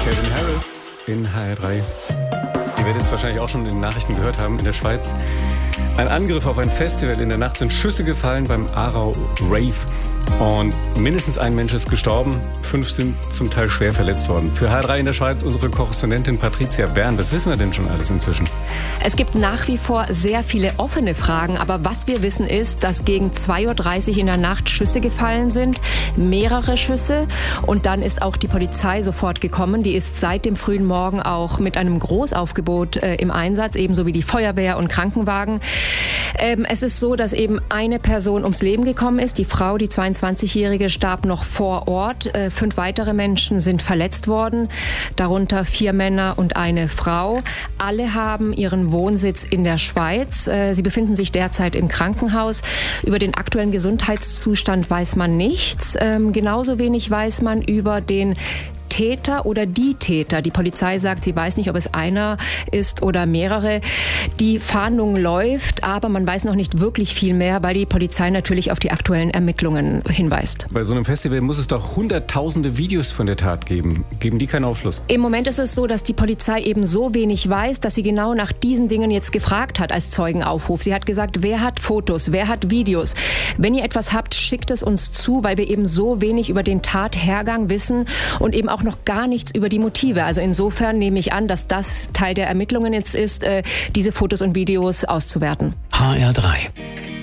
Calvin Harris in HR3. Ihr werdet es wahrscheinlich auch schon in den Nachrichten gehört haben. In der Schweiz ein Angriff auf ein Festival. In der Nacht sind Schüsse gefallen beim Aarau Rave. Und mindestens ein Mensch ist gestorben, 5 sind zum Teil schwer verletzt worden. Für HR3 in der Schweiz unsere Korrespondentin Patricia Bern. Was wissen wir denn schon alles inzwischen? Es gibt nach wie vor sehr viele offene Fragen. Aber was wir wissen ist, dass gegen 2:30 Uhr in der Nacht Schüsse gefallen sind. Mehrere Schüsse. Und dann ist auch die Polizei sofort gekommen. Die ist seit dem frühen Morgen auch mit einem Großaufgebot im Einsatz, ebenso wie die Feuerwehr und Krankenwagen. Es ist so, dass eben eine Person ums Leben gekommen ist. Die Frau, die 22-Jährige, starb noch vor Ort. 5 weitere Menschen sind verletzt worden, darunter 4 Männer und eine Frau. Alle haben ihren Wohnsitz in der Schweiz. Sie befinden sich derzeit im Krankenhaus. Über den aktuellen Gesundheitszustand weiß man nichts. Genauso wenig weiß man über den Täter oder die Täter. Die Polizei sagt, sie weiß nicht, ob es einer ist oder mehrere. Die Fahndung läuft, aber man weiß noch nicht wirklich viel mehr, weil die Polizei natürlich auf die aktuellen Ermittlungen hinweist. Bei so einem Festival muss es doch hunderttausende Videos von der Tat geben. Geben die keinen Aufschluss? Im Moment ist es so, dass die Polizei eben so wenig weiß, dass sie genau nach diesen Dingen jetzt gefragt hat als Zeugenaufruf. Sie hat gesagt, wer hat Fotos, wer hat Videos? Wenn ihr etwas habt, schickt es uns zu, weil wir eben so wenig über den Tathergang wissen und eben auch noch gar nichts über die Motive. Also insofern nehme ich an, dass das Teil der Ermittlungen jetzt ist, diese Fotos und Videos auszuwerten. HR3